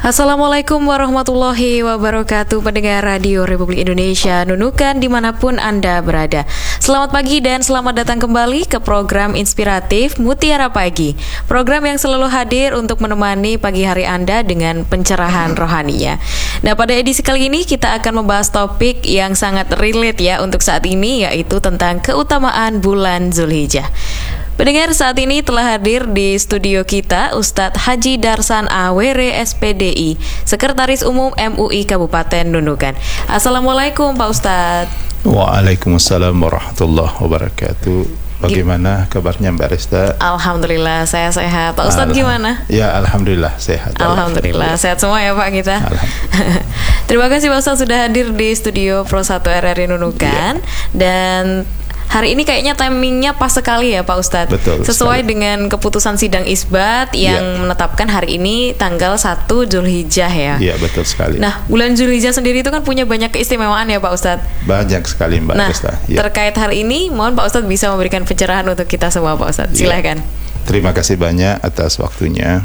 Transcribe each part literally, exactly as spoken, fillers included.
Assalamualaikum warahmatullahi wabarakatuh, pendengar Radio Republik Indonesia Nunukan dimanapun Anda berada. Selamat pagi dan selamat datang kembali ke program inspiratif Mutiara Pagi, program yang selalu hadir untuk menemani pagi hari Anda dengan pencerahan rohaninya. Nah, pada edisi kali ini kita akan membahas topik yang sangat relate ya untuk saat ini, yaitu tentang keutamaan bulan Zulhijjah. Pendengar, saat ini telah hadir di studio kita Ustadz Haji Darsan A W R S P D I, Sekretaris Umum M U I Kabupaten Nunukan. Assalamualaikum Pak Ustadz. Waalaikumsalam warahmatullahi wabarakatuh. Bagaimana kabarnya Mbak Resta? Alhamdulillah saya sehat. Pak Ustadz gimana? Ya, alhamdulillah sehat. Alhamdulillah sehat semua ya Pak kita. Terima kasih Pak Ustadz sudah hadir di studio Pro satu R R I Nunukan. Ya. Dan hari ini kayaknya timingnya pas sekali ya Pak Ustadz. Betul. Sesuai sekali. dengan keputusan sidang isbat yang ya. menetapkan hari ini tanggal satu Zulhijjah ya. Iya, betul sekali. Nah, bulan Zulhijjah sendiri itu kan punya banyak keistimewaan ya Pak Ustadz. Banyak sekali Mbak Nah, Resta. Ya. terkait hari ini, mohon Pak Ustadz bisa memberikan pencerahan untuk kita semua Pak Ustadz. Silakan. Ya. Terima kasih banyak atas waktunya.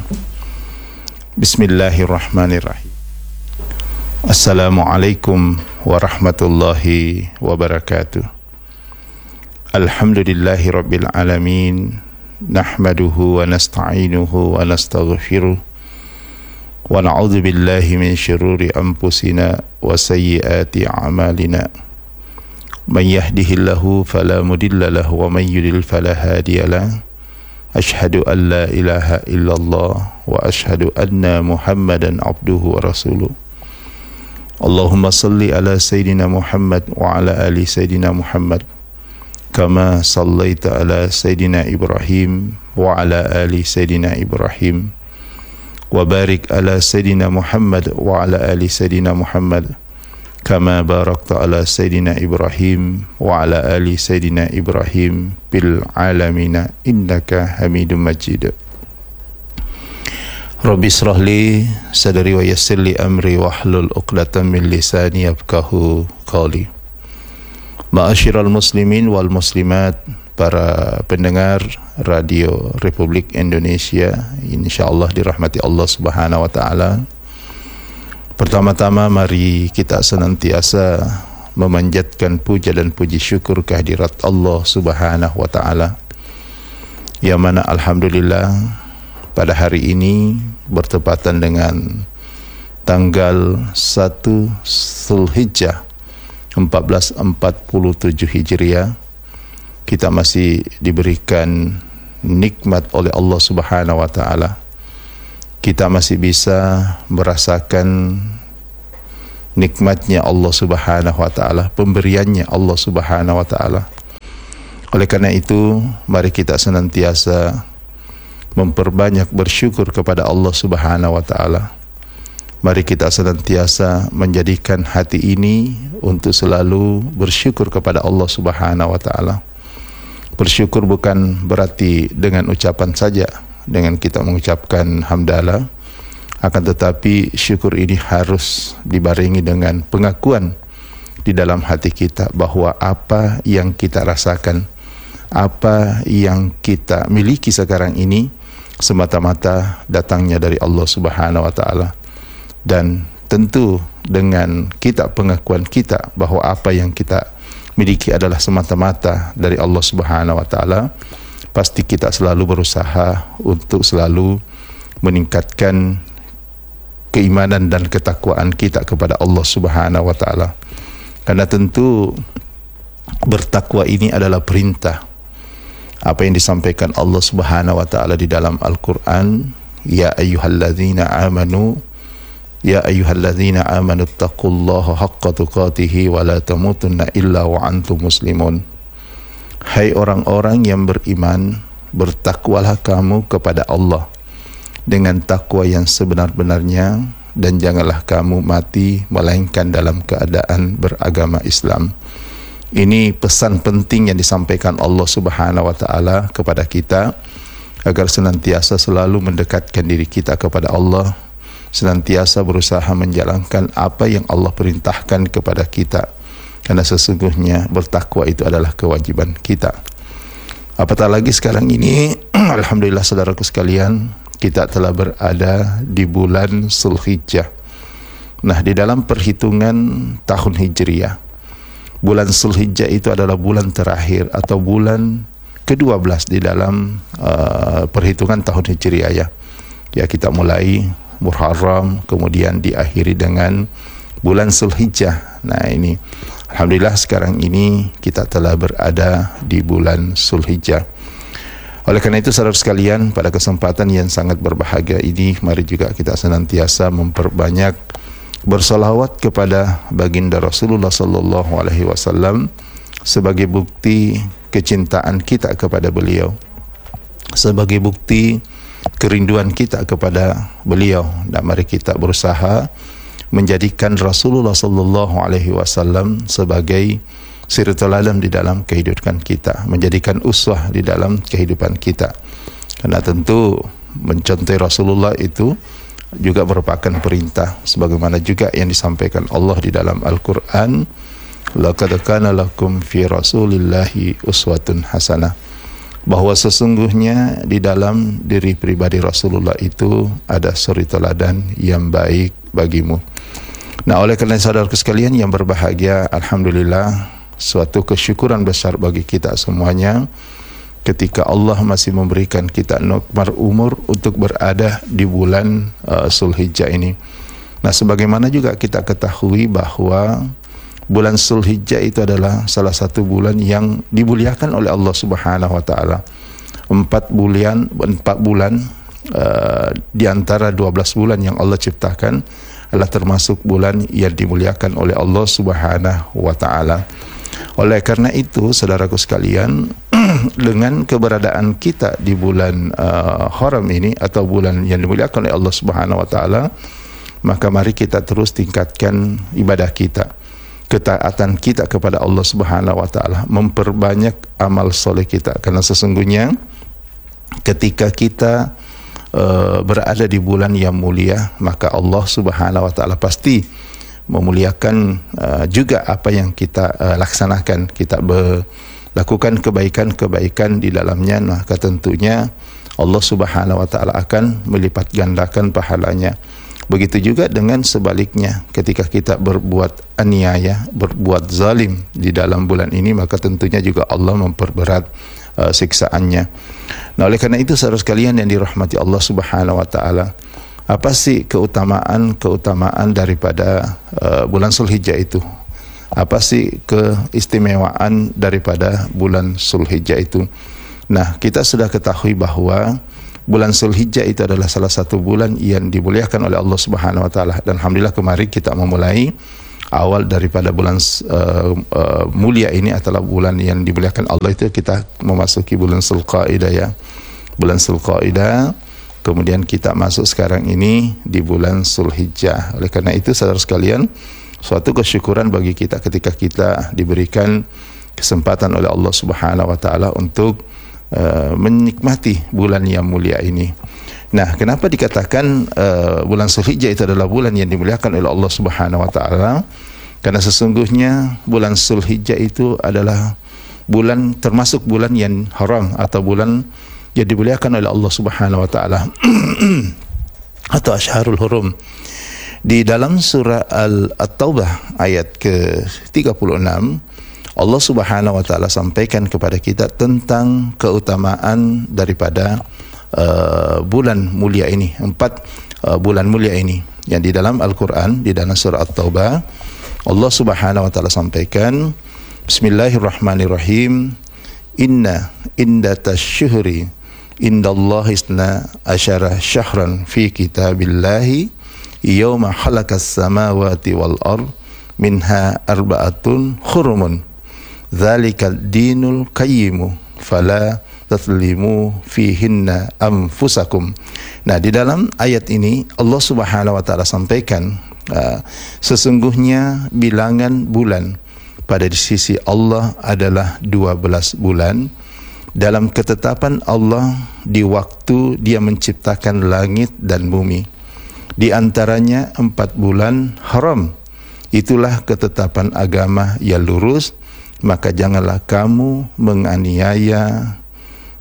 Bismillahirrahmanirrahim. Assalamualaikum warahmatullahi wabarakatuh. Alhamdulillahi Rabbil Alamin. Nahmaduhu wa nasta'inuhu wa nastaghfiruh. Wa na'udhu billahi min syururi anfusina wa sayyiati a'malina. Man yahdihillahu fala mudilla lahu wa man yudlil fala hadiya lahu. Ashhadu an la ilaha illallah wa ashhadu anna Muhammadan abduhu wa rasuluh. Allahumma salli ala Sayyidina Muhammad wa ala ali Sayyidina Muhammad kama sallaita ala Sayyidina Ibrahim wa ala ali Sayyidina Ibrahim wa barik ala Sayyidina Muhammad wa ala ali Sayyidina Muhammad kama barakta ala Sayyidina Ibrahim wa ala ali Sayyidina Ibrahim bil alamina innaka Hamidum Majid. Rabbi israh li sadri wa yassir li amri wahlul 'uqdatam min lisani yafqahu qawli. Ma'asyiral muslimin wal muslimat, para pendengar Radio Republik Indonesia, insyaallah dirahmati Allah Subhanahu wa taala. Pertama-tama mari kita senantiasa memanjatkan puja dan puji syukur kehadirat Allah Subhanahu wa taala. Yang mana alhamdulillah pada hari ini bertepatan dengan tanggal satu Zulhijjah empat belas empat puluh tujuh Hijriah, kita masih diberikan nikmat oleh Allah Subhanahu wa taala. Kita masih bisa merasakan nikmatnya Allah Subhanahu wa taala, pemberiannya Allah Subhanahu wa taala. Oleh karena itu, mari kita senantiasa memperbanyak bersyukur kepada Allah Subhanahu wa taala. Mari kita senantiasa menjadikan hati ini untuk selalu bersyukur kepada Allah Subhanahu wa taala. Bersyukur bukan berarti dengan ucapan saja, dengan kita mengucapkan hamdalah, akan tetapi syukur ini harus dibarengi dengan pengakuan di dalam hati kita bahwa apa yang kita rasakan, apa yang kita miliki sekarang ini semata-mata datangnya dari Allah Subhanahu wa taala. Dan tentu dengan kita pengakuan kita bahwa apa yang kita miliki adalah semata-mata dari Allah Subhanahu wa taala, pasti kita selalu berusaha untuk selalu meningkatkan keimanan dan ketakwaan kita kepada Allah Subhanahu wa taala. Karena tentu bertakwa ini adalah perintah. Apa yang disampaikan Allah Subhanahu wa taala di dalam Al-Qur'an, ya ayyuhalladzina amanu Ya ayyuhalladzina amanu taqullaha haqqa tuqatih wa la tamutunna illa wa antum muslimun. Hai orang-orang yang beriman, bertakwalah kamu kepada Allah dengan takwa yang sebenar-benarnya, dan janganlah kamu mati melainkan dalam keadaan beragama Islam. Ini pesan penting yang disampaikan Allah Subhanahu wa taala kepada kita, agar senantiasa selalu mendekatkan diri kita kepada Allah, senantiasa berusaha menjalankan apa yang Allah perintahkan kepada kita, karena sesungguhnya bertakwa itu adalah kewajiban kita. Apatah lagi sekarang ini alhamdulillah saudaraku sekalian, kita telah berada di bulan Zulhijjah. Nah, di dalam perhitungan tahun Hijriah, bulan Zulhijjah itu adalah bulan terakhir atau bulan kedua belas di dalam uh, perhitungan tahun Hijriah ya. Ya, kita mulai Muharram, kemudian diakhiri dengan bulan Zulhijjah. Nah, ini alhamdulillah sekarang ini kita telah berada di bulan Zulhijjah. Oleh karena itu saudara sekalian, pada kesempatan yang sangat berbahagia ini, mari juga kita senantiasa memperbanyak bersolawat kepada baginda Rasulullah sallallahu alaihi wasallam sebagai bukti kecintaan kita kepada beliau, sebagai bukti kerinduan kita kepada beliau. Dan mari kita berusaha menjadikan Rasulullah sallallahu alaihi wasallam sebagai suri teladan di dalam kehidupan kita, menjadikan uswah di dalam kehidupan kita. Karena tentu mencontohi Rasulullah itu juga merupakan perintah, sebagaimana juga yang disampaikan Allah di dalam Al-Quran, laqad kana lakum fi rasulillahi uswatun hasanah, bahwa sesungguhnya di dalam diri pribadi Rasulullah itu ada suri teladan yang baik bagimu. Nah, oleh karena saudaraku sekalian yang berbahagia, alhamdulillah, suatu kesyukuran besar bagi kita semuanya ketika Allah masih memberikan kita nikmat umur untuk berada di bulan uh, Zulhijjah ini. Nah, sebagaimana juga kita ketahui bahwa bulan Zulhijjah itu adalah salah satu bulan yang dimuliakan oleh Allah Subhanahu wa taala. Empat bulan empat bulan uh, di antara dua belas bulan yang Allah ciptakan adalah termasuk bulan yang dimuliakan oleh Allah Subhanahu wa taala. Oleh karena itu, saudaraku sekalian, dengan keberadaan kita di bulan uh, haram ini atau bulan yang dimuliakan oleh Allah Subhanahu wa taala, maka mari kita terus tingkatkan ibadah kita, ketaatan kita kepada Allah Subhanahu wa taala, memperbanyak amal soleh kita, karena sesungguhnya ketika kita uh, berada di bulan yang mulia, maka Allah Subhanahu wa taala pasti memuliakan uh, juga apa yang kita uh, laksanakan. Kita melakukan kebaikan-kebaikan di dalamnya, maka tentunya Allah Subhanahu wa taala akan melipat gandakan pahalanya. Begitu juga dengan sebaliknya, ketika kita berbuat aniaya, berbuat zalim di dalam bulan ini, maka tentunya juga Allah memperberat uh, siksaannya. Nah, oleh karena itu saudara sekalian yang dirahmati Allah Subhanahu wa taala, apa sih keutamaan-keutamaan daripada uh, bulan Zulhijjah itu? Apa sih keistimewaan daripada bulan Zulhijjah itu? Nah, kita sudah ketahui bahwa bulan Zulhijjah itu adalah salah satu bulan yang dimuliakan oleh Allah Subhanahu wa taala, dan alhamdulillah kemarin kita memulai awal daripada bulan uh, uh, mulia ini adalah bulan yang dimuliakan Allah, itu kita memasuki bulan Zulqa'dah ya. Bulan Zulqa'dah, kemudian kita masuk sekarang ini di bulan Zulhijjah. Oleh karena itu saudara sekalian, suatu kesyukuran bagi kita ketika kita diberikan kesempatan oleh Allah Subhanahu wa taala untuk uh, menikmati bulan yang mulia ini. Nah, kenapa dikatakan uh, bulan Zulhijjah itu adalah bulan yang dimuliakan oleh Allah Subhanahu wa taala? Karena sesungguhnya bulan Zulhijjah itu adalah bulan termasuk bulan yang haram atau bulan yang dimuliakan oleh Allah Subhanahu wa taala atau Asyharul Hurum. Di dalam surah Al-Taubah ayat ke tiga puluh enam, Allah Subhanahu wa taala sampaikan kepada kita tentang keutamaan daripada uh, bulan mulia ini, empat uh, bulan mulia ini. Yang di dalam Al-Qur'an, di dalam surah At-Taubah, Allah Subhanahu wa taala sampaikan, Bismillahirrahmanirrahim, Inna indatash syuhri indallahi isna asyara syahran fi kitabillahi yawma khalaqas samawati wal ard minha arba'atun hurumun dzalikal dinul qayyimu fala tatlimu fihinna anfusakum. Nah, di dalam ayat ini Allah Subhanahu wa taala sampaikan uh, sesungguhnya bilangan bulan pada di sisi Allah adalah dua belas bulan dalam ketetapan Allah di waktu Dia menciptakan langit dan bumi. Di antaranya empat bulan haram. Itulah ketetapan agama yang lurus, maka janganlah kamu menganiaya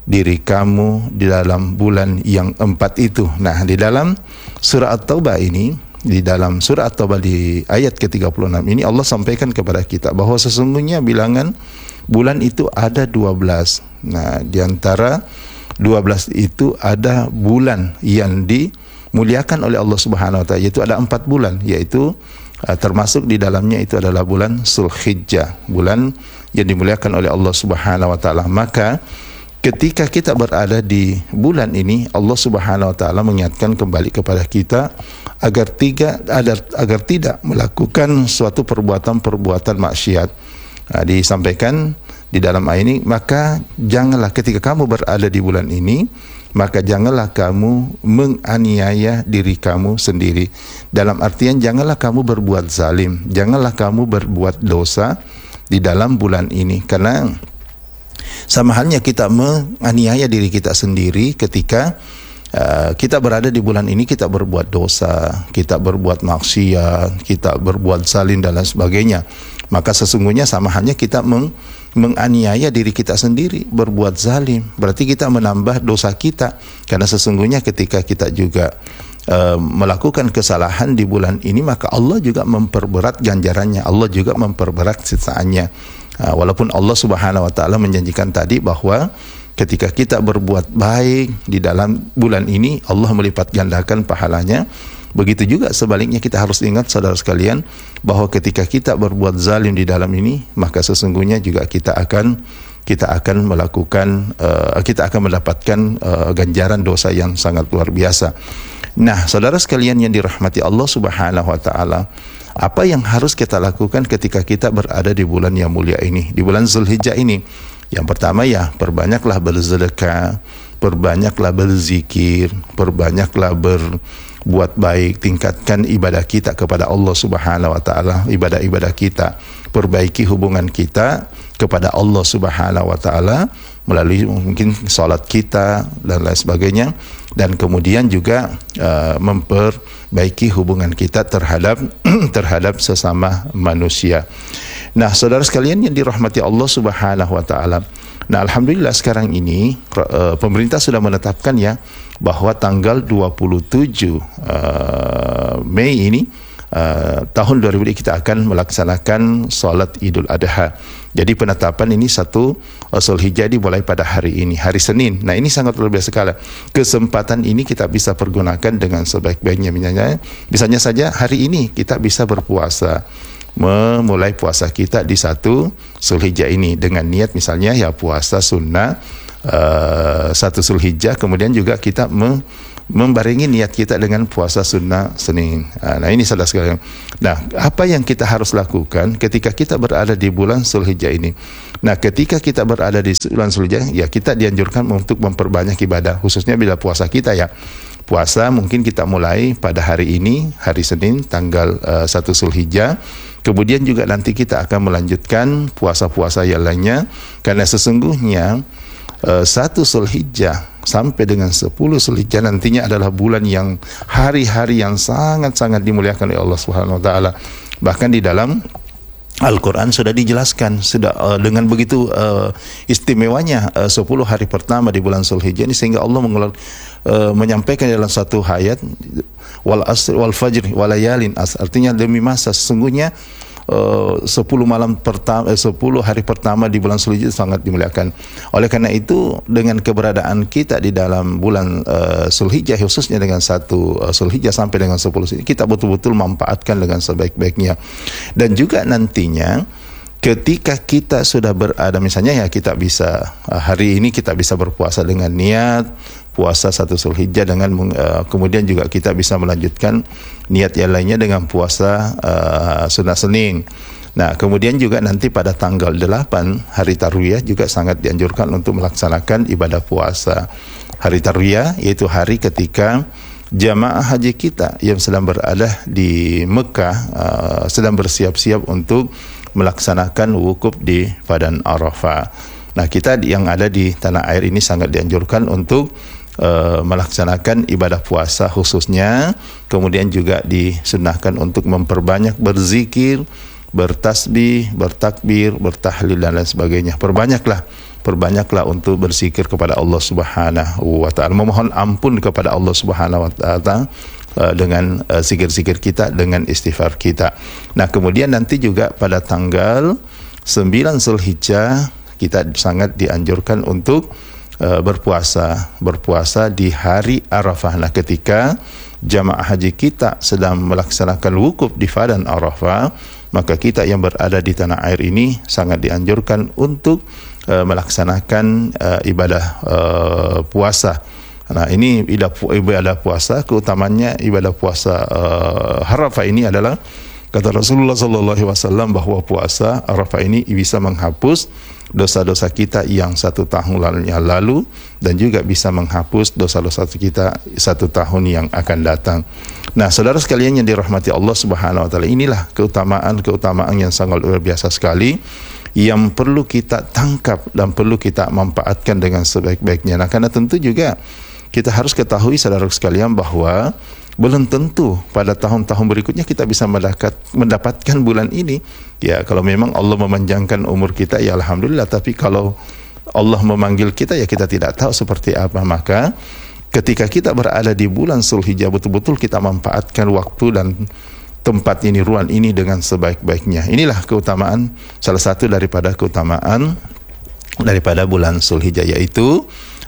diri kamu di dalam bulan yang empat itu. Nah, di dalam surah At-Taubah ini, di dalam surah At-Taubah di ayat ke tiga puluh enam ini Allah sampaikan kepada kita bahwa sesungguhnya bilangan bulan itu ada dua belas. Nah, di antara dua belas itu ada bulan yang dimuliakan oleh Allah Subhanahu wa taala, yaitu ada empat bulan, yaitu uh, termasuk di dalamnya itu adalah bulan Zulhijjah, bulan yang dimuliakan oleh Allah Subhanahu wa taala. Maka ketika kita berada di bulan ini, Allah Subhanahu wa taala mengingatkan kembali kepada kita agar tiga agar, agar tidak melakukan suatu perbuatan-perbuatan maksiat. Nah, disampaikan di dalam ayat ini, maka janganlah ketika kamu berada di bulan ini, maka janganlah kamu menganiaya diri kamu sendiri. Dalam artian janganlah kamu berbuat zalim, janganlah kamu berbuat dosa di dalam bulan ini, karena sama halnya kita menganiaya diri kita sendiri ketika uh, kita berada di bulan ini, kita berbuat dosa, kita berbuat maksiat, kita berbuat zalim dan lain sebagainya. Maka sesungguhnya sama halnya kita meng, menganiaya diri kita sendiri, berbuat zalim. Berarti kita menambah dosa kita, karena sesungguhnya ketika kita juga uh, melakukan kesalahan di bulan ini, maka Allah juga memperberat ganjarannya, Allah juga memperberat siksaannya. Uh, walaupun Allah Subhanahu wa taala menjanjikan tadi bahwa ketika kita berbuat baik di dalam bulan ini, Allah melipat gandakan pahalanya. Begitu juga sebaliknya, kita harus ingat saudara sekalian bahwa ketika kita berbuat zalim di dalam ini, maka sesungguhnya juga kita akan kita akan melakukan uh, kita akan mendapatkan uh, ganjaran dosa yang sangat luar biasa. Nah, saudara sekalian yang dirahmati Allah Subhanahu wa taala, apa yang harus kita lakukan ketika kita berada di bulan yang mulia ini, di bulan Zulhijjah ini? Yang pertama ya, perbanyaklah bersedekah, perbanyaklah berzikir, perbanyaklah berbuat baik, tingkatkan ibadah kita kepada Allah Subhanahu wa taala, ibadah-ibadah kita, perbaiki hubungan kita kepada Allah Subhanahu wa taala melalui mungkin salat kita dan lain sebagainya, dan kemudian juga uh, memperbaiki hubungan kita terhadap terhadap sesama manusia. Nah, saudara sekalian yang dirahmati Allah Subhanahu wa taala, nah alhamdulillah sekarang ini uh, pemerintah sudah menetapkan ya bahwa tanggal dua puluh tujuh uh, Mei ini uh, tahun dua ribu dua puluh kita akan melaksanakan salat Idul Adha. Jadi penetapan ini satu Zulhijjah dimulai pada hari ini, hari Senin. Nah, ini sangat luar biasa sekali. Kesempatan ini kita bisa pergunakan dengan sebaik-baiknya. Misalnya, misalnya saja hari ini kita bisa berpuasa, memulai puasa kita di satu Zulhijjah ini dengan niat misalnya ya puasa sunnah uh, satu Zulhijjah, kemudian juga kita me membarengi niat kita dengan puasa sunnah Senin. Nah, ini saudara sekalian. Nah, apa yang kita harus lakukan ketika kita berada di bulan Zulhijjah ini? Nah, ketika kita berada di bulan Zulhijjah, ya kita dianjurkan untuk memperbanyak ibadah, khususnya bila puasa kita ya. Puasa mungkin kita mulai pada hari ini, hari Senin, tanggal uh, satu Zulhijjah. Kemudian juga nanti kita akan melanjutkan puasa-puasa yang lainnya, karena sesungguhnya uh, satu Zulhijjah sampai dengan sepuluh Zulhijjah nantinya adalah bulan yang hari-hari yang sangat-sangat dimuliakan oleh Allah Subhanahu wa taala. Bahkan di dalam Al-Quran sudah dijelaskan sudah uh, dengan begitu uh, istimewanya uh, sepuluh hari pertama di bulan Zulhijjah ini, sehingga Allah mengeluar, uh, menyampaikan dalam satu ayat wal asr wal fajr walayalin as, artinya demi masa sesungguhnya Uh, sepuluh malam pertama, eh, sepuluh hari pertama di bulan Zulhijjah sangat dimuliakan. Oleh karena itu, dengan keberadaan kita di dalam bulan uh, Zulhijjah, khususnya dengan satu uh, Zulhijjah sampai dengan sepuluh, kita betul-betul memanfaatkan dengan sebaik-baiknya. Dan juga nantinya ketika kita sudah berada, misalnya ya kita bisa uh, hari ini kita bisa berpuasa dengan niat puasa satu Zulhijjah, dengan uh, kemudian juga kita bisa melanjutkan niat yang lainnya dengan puasa uh, sunnah Senin. Nah, kemudian juga nanti pada tanggal delapan hari Tarwiyah juga sangat dianjurkan untuk melaksanakan ibadah puasa. Hari Tarwiyah yaitu hari ketika jamaah haji kita yang sedang berada di Mekah uh, sedang bersiap-siap untuk melaksanakan wukuf di Padang Arafah. Nah, kita yang ada di tanah air ini sangat dianjurkan untuk Uh, melaksanakan ibadah puasa khususnya, kemudian juga disunnahkan untuk memperbanyak berzikir, bertasbih, bertakbir, bertahlil dan lain sebagainya. Perbanyaklah perbanyaklah untuk berzikir kepada Allah Subhanahu wa taala, memohon ampun kepada Allah Subhanahu wa taala uh, dengan uh, zikir-zikir kita, dengan istighfar kita. Nah, kemudian nanti juga pada tanggal sembilan Zulhijjah kita sangat dianjurkan untuk uh, berpuasa, berpuasa di hari Arafah. Nah, ketika jamaah haji kita sedang melaksanakan wukuf di Padang Arafah, maka kita yang berada di tanah air ini sangat dianjurkan untuk uh, melaksanakan uh, ibadah uh, puasa. Nah, ini ibadah puasa, keutamanya ibadah puasa uh, Arafah ini adalah, kata Rasulullah sallallahu alaihi wasallam, bahwa puasa Arafah ini bisa menghapus dosa-dosa kita yang satu tahun yang lalu dan juga bisa menghapus dosa-dosa kita satu tahun yang akan datang. Nah, saudara sekalian yang dirahmati Allah Subhanahu wa taala, inilah keutamaan-keutamaan yang sangat luar biasa sekali yang perlu kita tangkap dan perlu kita manfaatkan dengan sebaik-baiknya. Nah, karena tentu juga kita harus ketahui saudara sekalian bahwa belum tentu pada tahun-tahun berikutnya kita bisa mendapat, mendapatkan bulan ini. Ya, kalau memang Allah memanjangkan umur kita, ya alhamdulillah. Tapi kalau Allah memanggil kita, ya kita tidak tahu seperti apa. Maka ketika kita berada di bulan Zulhijjah, betul-betul kita manfaatkan waktu dan tempat ini, ruang ini dengan sebaik-baiknya. Inilah keutamaan, salah satu daripada keutamaan daripada bulan Zulhijjah, yaitu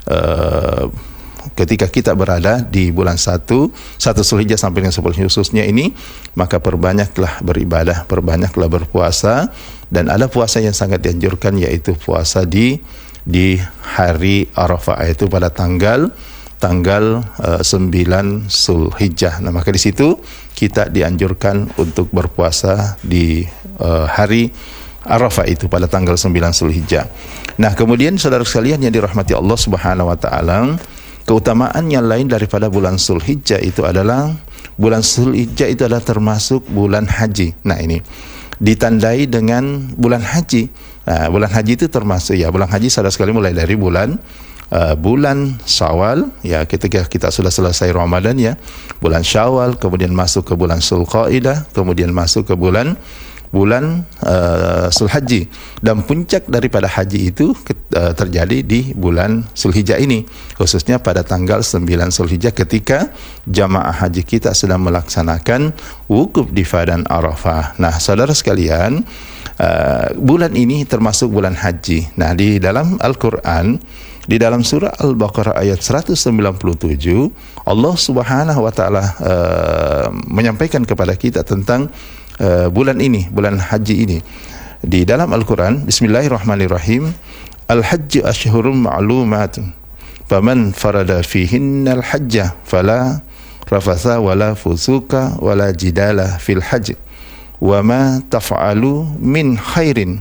uh, ketika kita berada di bulan satu, satu Zulhijjah sampai dengan sepuluh khususnya ini, maka perbanyaklah beribadah, perbanyaklah berpuasa, dan ada puasa yang sangat dianjurkan, yaitu puasa di di hari Arafah, yaitu pada tanggal tanggal uh, sembilan Zulhijjah. Nah, maka di situ kita dianjurkan untuk berpuasa di uh, hari Arafah itu pada tanggal sembilan Zulhijjah. Nah, kemudian saudara sekalian yang dirahmati Allah Subhanahu wa taala, keutamaan yang lain daripada bulan Zulhijjah itu adalah, bulan Zulhijjah itu adalah termasuk bulan haji. Nah, ini ditandai dengan bulan haji. Nah, bulan haji itu termasuk, ya, bulan haji saudara sekali mulai dari bulan uh, bulan Syawal, ya, ketika kita sudah selesai Ramadan, ya, bulan Syawal, kemudian masuk ke bulan Zulqaidah, kemudian masuk ke bulan bulan uh, Zulhajji, dan puncak daripada haji itu uh, terjadi di bulan Zulhijjah ini, khususnya pada tanggal sembilan Zulhijjah ketika jamaah haji kita sedang melaksanakan wukuf di Padang Arafah. Nah, saudara sekalian, uh, bulan ini termasuk bulan haji. Nah, di dalam Al-Quran, di dalam surah Al-Baqarah ayat seratus sembilan puluh tujuh, Allah Subhanahu wa taala uh, menyampaikan kepada kita tentang Uh, bulan ini, bulan haji ini. Di dalam Al-Quran, Bismillahirrahmanirrahim, Al-Hajju ashhurum ma'lumatun, faman farada fihinna al-hajjah fala rafatha wala fusuka wala jidala fil hajj, wa ma taf'alu min khairin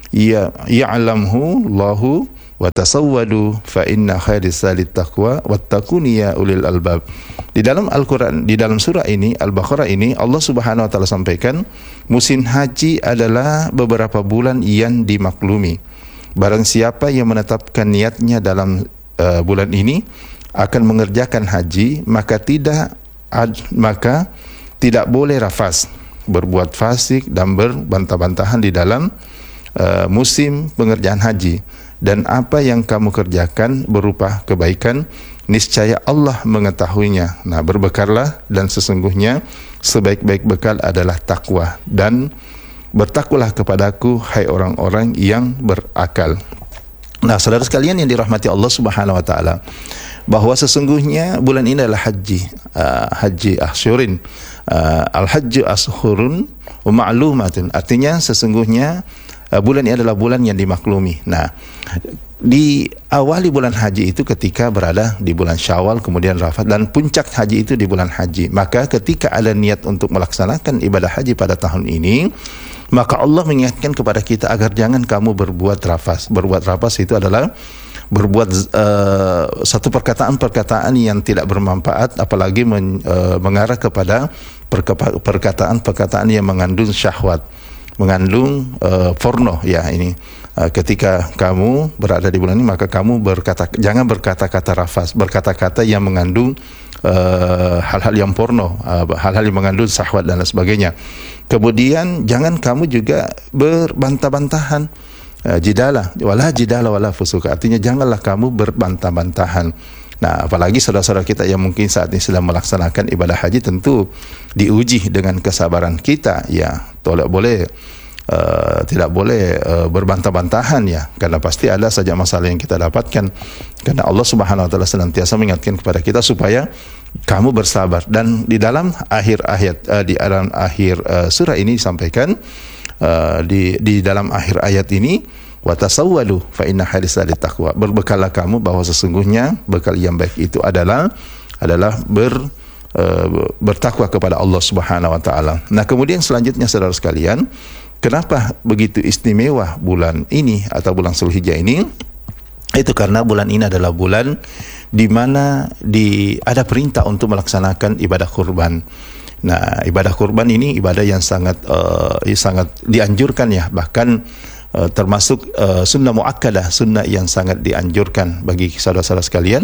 ya ya'lamhu Allahu wa tasawwadu fa inna khairis salit taqwa wattaquni ya ulil albab. Di dalam Al-Quran, di dalam surah ini, Al-Baqarah ini, Allah Subhanahu wa taala sampaikan, musim haji adalah beberapa bulan yang dimaklumi. Barang siapa yang menetapkan niatnya dalam uh, bulan ini akan mengerjakan haji, maka tidak ad, maka tidak boleh rafas, berbuat fasik dan berbantah-bantahan di dalam uh, musim pengerjaan haji. Dan apa yang kamu kerjakan berupa kebaikan, niscaya Allah mengetahuinya. Nah, berbekallah, dan sesungguhnya sebaik-baik bekal adalah takwa, dan bertakwalah kepadaku hai orang-orang yang berakal. Nah, saudara sekalian yang dirahmati Allah Subhanahu wa taala, bahwa sesungguhnya bulan ini adalah haji, uh, haji ashhurin, uh, al-hajju ashhurun wa ma'lumatun, artinya sesungguhnya uh, bulan ini adalah bulan yang dimaklumi. Nah, di awali bulan haji itu ketika berada di bulan Syawal, kemudian Rafah, dan puncak haji itu di bulan haji. Maka ketika ada niat untuk melaksanakan ibadah haji pada tahun ini, maka Allah mengingatkan kepada kita agar jangan kamu berbuat rafas. Berbuat rafas itu adalah berbuat uh, satu perkataan-perkataan yang tidak bermanfaat, apalagi men, uh, mengarah kepada perkataan-perkataan yang mengandung syahwat, mengandung uh, porno, ya ini. Uh, ketika kamu berada di bulan ini, maka kamu berkata, jangan berkata-kata rafas, berkata-kata yang mengandung uh, hal-hal yang porno, uh, hal-hal yang mengandung syahwat dan lain sebagainya. Kemudian jangan kamu juga berbantah-bantahan, uh, jidala wala jidala wala fusuka, artinya janganlah kamu berbantah-bantahan. Nah, apalagi saudara-saudara kita yang mungkin saat ini sedang melaksanakan ibadah haji, tentu diuji dengan kesabaran kita, ya. Tidak boleh uh, tidak boleh uh, berbantah-bantahan, ya, karena pasti ada saja masalah yang kita dapatkan. Karena Allah Subhanahu wa taala senantiasa mengingatkan kepada kita supaya kamu bersabar. Dan di dalam akhir ayat uh, di dalam akhir uh, surah ini disampaikan, uh, di di dalam akhir ayat ini, wa tasawwalu fa inna halisal taqwa, berbekallah kamu bahwa sesungguhnya bekal yang baik itu adalah adalah ber uh, bertakwa kepada Allah Subhanahu wa taala. Nah, kemudian selanjutnya saudara sekalian, kenapa begitu istimewa bulan ini atau bulan Zulhijjah ini? Itu karena bulan ini adalah bulan di mana di ada perintah untuk melaksanakan ibadah kurban. Nah, ibadah kurban ini ibadah yang sangat uh, sangat dianjurkan, ya, bahkan Uh, termasuk uh, sunnah muakkadah, sunnah yang sangat dianjurkan bagi saudara-saudara sekalian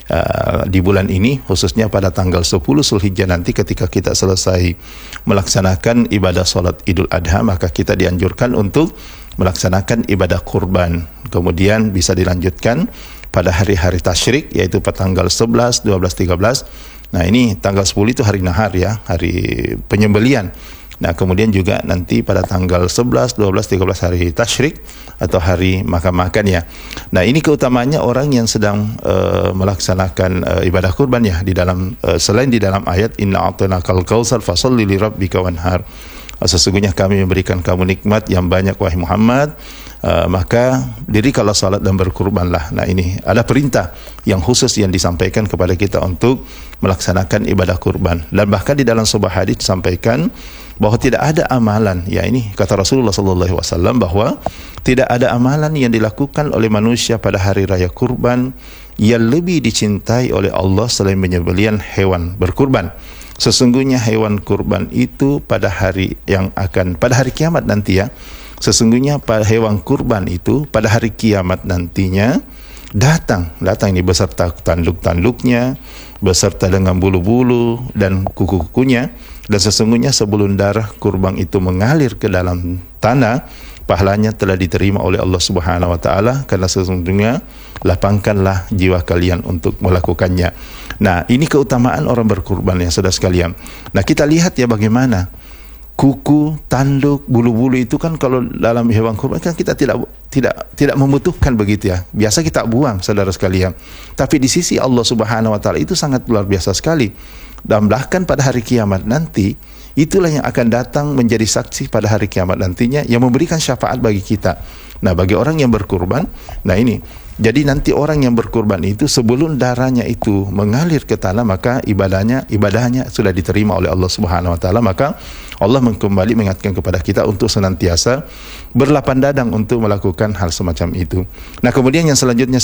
uh, di bulan ini, khususnya pada tanggal sepuluh Zulhijjah nanti ketika kita selesai melaksanakan ibadah salat Idul Adha, maka kita dianjurkan untuk melaksanakan ibadah kurban. Kemudian bisa dilanjutkan pada hari-hari tasyrik, yaitu pada tanggal sebelas, dua belas, tiga belas. Nah, ini tanggal sepuluh itu hari nahar, ya, hari penyembelian. Nah, kemudian juga nanti pada tanggal sebelas, dua belas, tiga belas hari tasyrik atau hari makan-makan, ya. Nah, ini keutamaannya orang yang sedang uh, melaksanakan uh, ibadah kurban, ya, di dalam uh, selain di dalam ayat inna a'tainakal kautsar fasholli li rabbika wanhar. Sesungguhnya kami memberikan kamu nikmat yang banyak wahai Muhammad, uh, maka dirikanlah salat dan berkurbanlah. Nah, ini ada perintah yang khusus yang disampaikan kepada kita untuk melaksanakan ibadah kurban. Dan bahkan di dalam sebuah hadis disampaikan bahwa tidak ada amalan, ya, ini kata Rasulullah sallallahu alaihi wasallam, bahwa tidak ada amalan yang dilakukan oleh manusia pada hari raya kurban yang lebih dicintai oleh Allah selain penyembelihan hewan berkurban. Sesungguhnya hewan kurban itu pada hari yang akan pada hari kiamat nanti, ya, sesungguhnya pada hewan kurban itu pada hari kiamat nantinya datang datang ini beserta tanduk-tanduknya, beserta dengan bulu-bulu dan kuku-kukunya. Dan sesungguhnya sebelum darah kurban itu mengalir ke dalam tanah, pahalanya telah diterima oleh Allah Subhanahu wa taala, karena sesungguhnya lapangkanlah jiwa kalian untuk melakukannya. Nah, ini keutamaan orang berkurban, ya, saudara sekalian. Nah, kita lihat, ya, bagaimana kuku, tanduk, bulu-bulu itu kan kalau dalam hewan kurban kan kita tidak tidak tidak membutuhkan begitu, ya. Biasa kita buang, saudara sekalian. Tapi di sisi Allah Subhanahu wa taala itu sangat luar biasa sekali. Dan bahkan pada hari kiamat nanti, itulah yang akan datang menjadi saksi pada hari kiamat nantinya, yang memberikan syafaat bagi kita. Nah, bagi orang yang berkurban, nah ini, jadi nanti orang yang berkurban itu sebelum darahnya itu mengalir ke tanah, maka ibadahnya ibadahnya sudah diterima oleh Allah Subhanahu wa taala. Maka Allah kembali mengingatkan kepada kita untuk senantiasa berlapang dadang untuk melakukan hal semacam itu. Nah, kemudian yang selanjutnya